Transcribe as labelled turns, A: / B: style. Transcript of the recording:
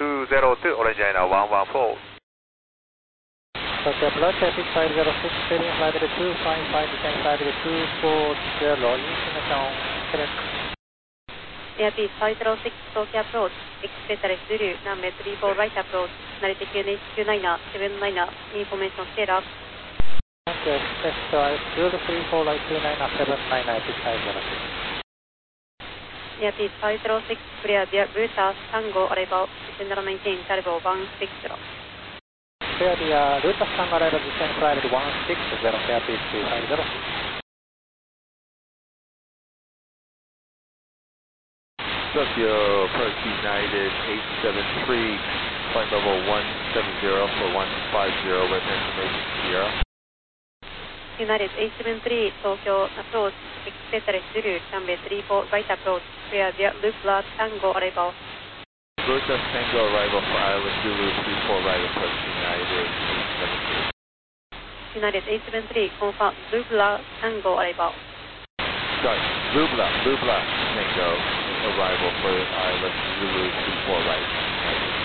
A: 202, Orange China 114.
B: Tokyo approach, Epic 506, heading flight 255, descend flight 240, information correct.
C: Airbus 506, Tokyo approach, Express Zulu, runway 34 right approach, Narita QNH29, 79, information scale up.
B: Thank you, Express Zulu 34 right 29, 799, 650.
C: Airbus 506, clear via Router Tango arrival, descend 19, Cargo 160.
B: Clear via Router Tango arrival, descend flight 160, Airbus 250.
A: Tokyo approach United 873, flight level 170 for 150, with information Sierra.
C: United 873, Tokyo approach, Express Zulu, runway 34 right approach, clear via Router Tango arrival.
A: Router Tango arrival for Island Zulu 34 right approach United 873.
C: United 873, confirm Router Tango arrival.
A: Sorry, Lubla Tango arrival for Island Zulu 34 right.